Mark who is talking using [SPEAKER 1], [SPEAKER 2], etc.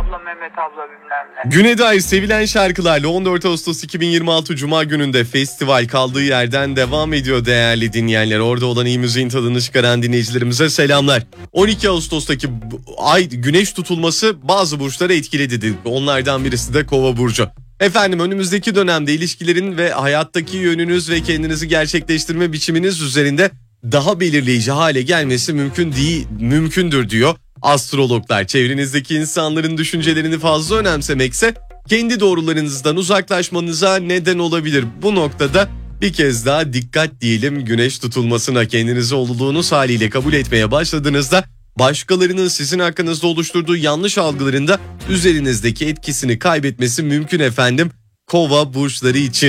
[SPEAKER 1] abla, Mehmet abla bilmem ne.
[SPEAKER 2] Güne dair sevilen şarkılarla 14 Ağustos 2026 Cuma gününde festival kaldığı yerden devam ediyor değerli dinleyenler. Orada olan iyi müziğin tadını çıkaran dinleyicilerimize selamlar. 12 Ağustos'taki ay güneş tutulması bazı burçları etkiledi dedik. Onlardan birisi de Kova burcu. Efendim önümüzdeki dönemde ilişkilerin ve hayattaki yönünüz ve kendinizi gerçekleştirme biçiminiz üzerinde daha belirleyici hale gelmesi mümkündür diyor astrologlar. Çevrenizdeki insanların düşüncelerini fazla önemsemekse kendi doğrularınızdan uzaklaşmanıza neden olabilir. Bu noktada bir kez daha dikkat diyelim güneş tutulmasına. Kendinizi olduğunuz haliyle kabul etmeye başladığınızda başkalarının sizin hakkınızda oluşturduğu yanlış algılarında üzerinizdeki etkisini kaybetmesi mümkün efendim Kova burçları için.